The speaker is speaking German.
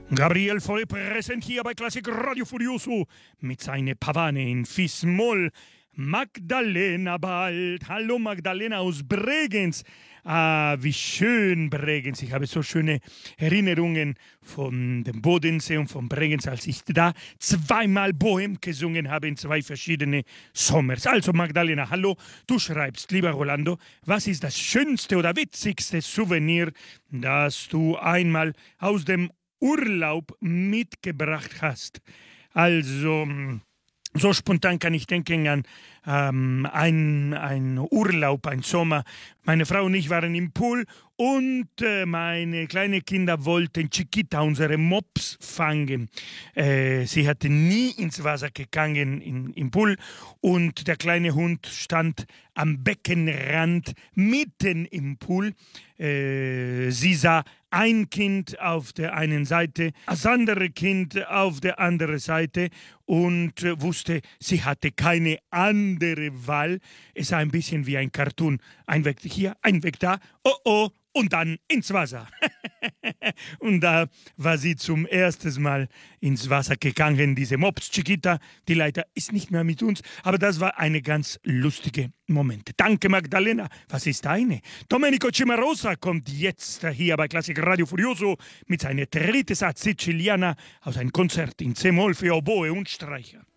Gabriel Fauré präsent hier bei Klassik Radio Furioso mit seiner Pavane in Fis-Moll. Magdalena bald. Hallo Magdalena aus Bregenz. Ah, wie schön Bregenz. Ich habe so schöne Erinnerungen von dem Bodensee und von Bregenz, als ich da zweimal Bohem gesungen habe in zwei verschiedene Sommers. Also Magdalena, hallo. Du schreibst, lieber Rolando, was ist das schönste oder witzigste Souvenir, das du einmal aus dem Urlaub mitgebracht hast? Also, so spontan kann ich denken an ein Urlaub, ein Sommer. Meine Frau und ich waren im Pool und meine kleinen Kinder wollten Chiquita, unsere Mops, fangen. Sie hatte nie ins Wasser gegangen im Pool und der kleine Hund stand am Beckenrand mitten im Pool. Sie sah ein Kind auf der einen Seite, das andere Kind auf der anderen Seite und wusste, sie hatte keine andere Wahl. Es sah ein bisschen wie ein Cartoon. Ein Weg hier, ein Weg da, oh oh, und dann ins Wasser. Und da war sie zum ersten Mal ins Wasser gegangen, diese Mops Chiquita, die leider ist nicht mehr mit uns, aber das war eine ganz lustige Momente. Danke Magdalena, was ist deine? Domenico Cimarosa kommt jetzt hier bei Klassik Radio Furioso mit seiner Tristezza Siciliana aus einem Konzert in C-Moll für Oboe und Streicher.